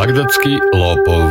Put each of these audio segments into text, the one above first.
Bagdadski lopov.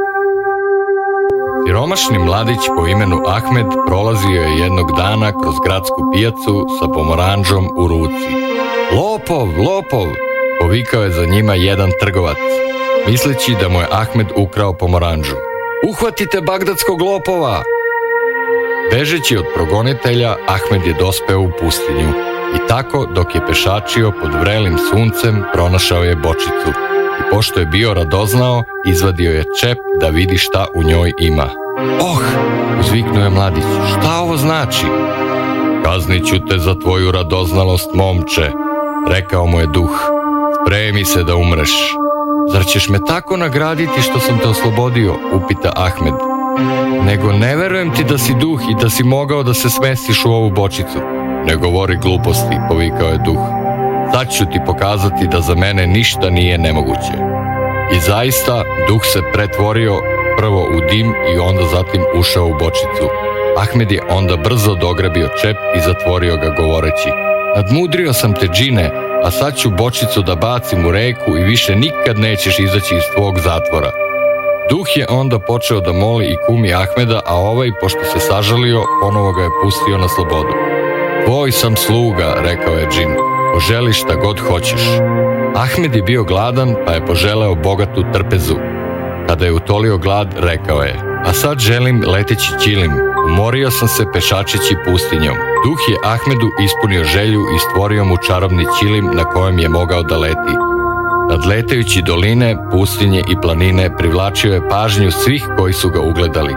Siromašni mladić po imenu Ahmed prolazio je jednog dana kroz gradsku pijacu sa pomoranđom u ruci. Lopov, lopov, povikao je za njima jedan trgovac, misleći da mu je Ahmed ukrao pomoranđu. Uhvatite bagdadskog lopova! Bežeći od progonitelja, Ahmed je dospeo u pustinju i tako, dok je pešačio pod vrelim suncem, pronašao je bočicu i pošto je bio radoznao, izvadio je čep da vidi šta u njoj ima. Oh, uzviknuo je mladić, šta ovo znači? Kaznit ću te za tvoju radoznalost, momče, rekao mu je duh. Spremi se da umreš. Zar ćeš me tako nagraditi što sam te oslobodio, upita Ahmed. Nego ne verujem ti da si duh i da si mogao da se smestiš u ovu bočicu. Ne govori gluposti, povikao je duh. Sad ću ti pokazati da za mene ništa nije nemoguće. I zaista, duh se pretvorio prvo u dim i onda zatim ušao u bočicu. Ahmed je onda brzo dograbio čep i zatvorio ga govoreći: nadmudrio sam te, džine, a sad ću bočicu da bacim u reku i više nikad nećeš izaći iz tvog zatvora. Duh je onda počeo da moli i kumi Ahmeda, a ovaj, pošto se sažalio, ponovo ga je pustio na slobodu. Tvoj sam sluga, rekao je džin, poželi šta god hoćeš. Ahmed je bio gladan, pa je poželeo bogatu trpezu. Kada je utolio glad, rekao je: a sad želim leteći ćilim. Umorio sam se pešačeći pustinjom. Duh je Ahmedu ispunio želju i stvorio mu čarobni ćilim na kojem je mogao da leti. Nadletajući doline, pustinje i planine, privlačio je pažnju svih koji su ga ugledali.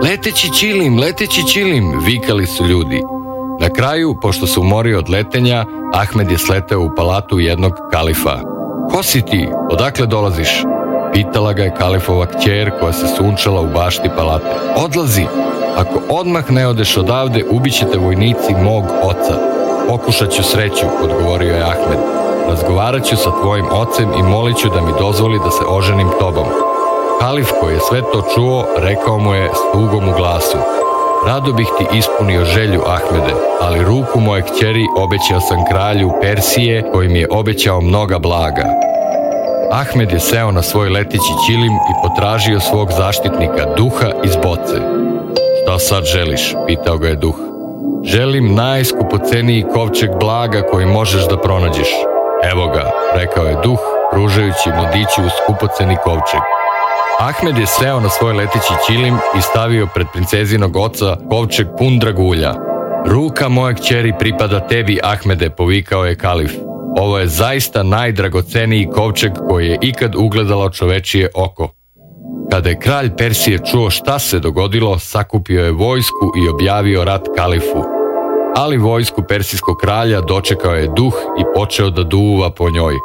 Leteći ćilim, vikali su ljudi. Na kraju, pošto se umorio od letenja, Ahmed je sleteo u palatu jednog kalifa. Ko si ti? Odakle dolaziš? Pitala ga je kalifova kćer koja se sunčala u bašti palate. Odlazi! Ako odmah ne odeš odavde, ubićete vojnici mog oca. Pokušat ću sreću, odgovorio je Ahmed. Razgovarat ću sa tvojim ocem i molit ću da mi dozvoli da se oženim tobom. Kalif, koji je sve to čuo, rekao mu je s tugom u glasu: rado bih ti ispunio želju, Ahmede, ali ruku moje kćeri obećao sam kralju Persije, kojim je obećao mnoga blaga. Ahmed je seo na svoj leteći ćilim i potražio svog zaštitnika, duha iz boce. Šta sad želiš? Pitao ga je duh. Želim najskupoceniji kovčeg blaga koji možeš da pronađeš. Evo ga, rekao je duh, pružajući mladiću skupoceni kovčeg. Ahmed je seo na svoj leteći ćilim i stavio pred princezinog oca kovčeg pun dragulja. Ruka moje kćeri pripada tebi, Ahmede, povikao je kalif. Ovo je zaista najdragoceniji kovčeg koji je ikad ugledalo čovečije oko. Kada je kralj Persije čuo šta se dogodilo, sakupio je vojsku i objavio rat kalifu. Ali vojsku persijskog kralja dočekao je duh i počeo da duva po njoj.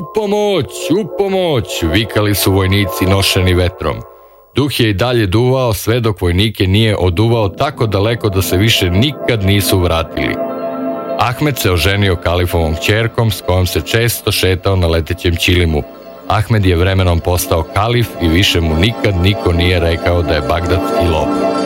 U pomoć, vikali su vojnici nošeni vetrom. Duh je i dalje duvao sve dok vojnike nije oduvao tako daleko da se više nikad nisu vratili. Ahmed se oženio kalifovom kćerkom s kojom se često šetao na letećem ćilimu. Ahmed je vremenom postao kalif i više mu nikad niko nije rekao da je bagdadski lopov.